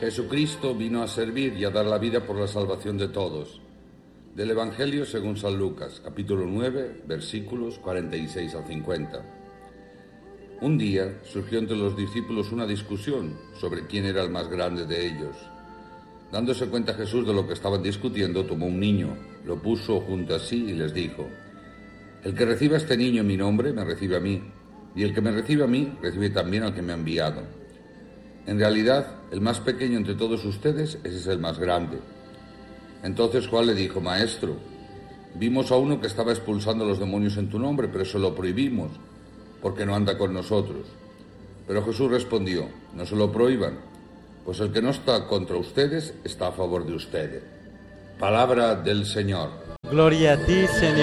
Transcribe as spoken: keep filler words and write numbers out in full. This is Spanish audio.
Jesucristo vino a servir y a dar la vida por la salvación de todos. Del Evangelio según San Lucas, capítulo nueve, versículos cuarenta y seis al cincuenta. Un día surgió entre los discípulos una discusión sobre quién era el más grande de ellos. Dándose cuenta Jesús de lo que estaban discutiendo, tomó un niño, lo puso junto a sí y les dijo: El que reciba a este niño en mi nombre, me recibe a mí, y el que me recibe a mí, recibe también al que me ha enviado. En realidad, el más pequeño entre todos ustedes, ese es el más grande. Entonces Juan le dijo: Maestro, vimos a uno que estaba expulsando a los demonios en tu nombre, pero se lo prohibimos, porque no anda con nosotros. Pero Jesús respondió: No se lo prohíban, pues el que no está contra ustedes está a favor de ustedes. Palabra del Señor. Gloria a ti, Señor.